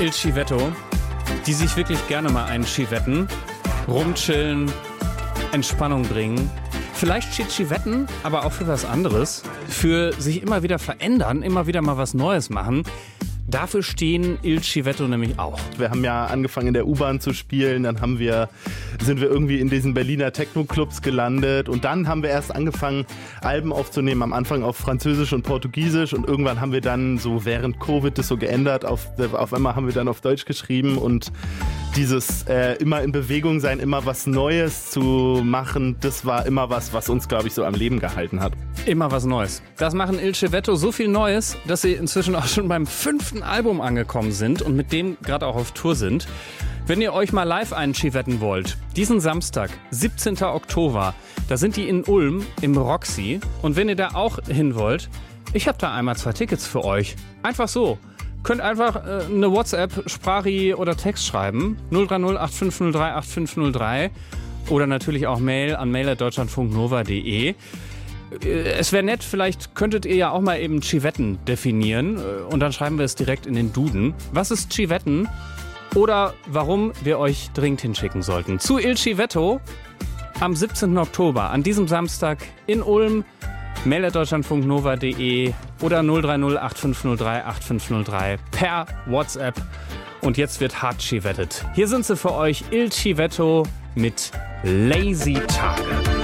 Il Civetto, die sich wirklich gerne mal einchivetten, rumchillen, Entspannung bringen. Vielleicht steht Chivetten aber auch für was anderes, für sich immer wieder verändern, immer wieder mal was Neues machen. Dafür stehen Il Civetto nämlich auch. Wir haben ja angefangen in der U-Bahn zu spielen, dann sind wir irgendwie in diesen Berliner Techno-Clubs gelandet und dann haben wir erst angefangen, Alben aufzunehmen, am Anfang auf Französisch und Portugiesisch und irgendwann haben wir dann so während Covid das so geändert, auf einmal haben wir dann auf Deutsch geschrieben und dieses immer in Bewegung sein, immer was Neues zu machen, das war immer was uns, glaube ich, so am Leben gehalten hat. Immer was Neues. Das machen Il Civetto so viel Neues, dass sie inzwischen auch schon beim 5. Album angekommen sind und mit dem gerade auch auf Tour sind. Wenn ihr euch mal live einchivetten wollt, diesen Samstag, 17. Oktober, da sind die in Ulm im Roxy. Und wenn ihr da auch hin wollt, ich habe da einmal 2 Tickets für euch. Einfach so. Könnt einfach eine WhatsApp, Sprachri oder Text schreiben. 030 8503 8503. Oder natürlich auch Mail an mail@deutschlandfunknova.de. Es wäre nett, vielleicht könntet ihr ja auch mal eben Chivetten definieren und dann schreiben wir es direkt in den Duden. Was ist Chivetten oder warum wir euch dringend hinschicken sollten? Zu Il Civetto am 17. Oktober, an diesem Samstag in Ulm, mail@deutschlandfunknova.de oder 030 8503 8503 per WhatsApp. Und jetzt wird hart chivettet. Hier sind sie für euch, Il Civetto mit Lazy Tage.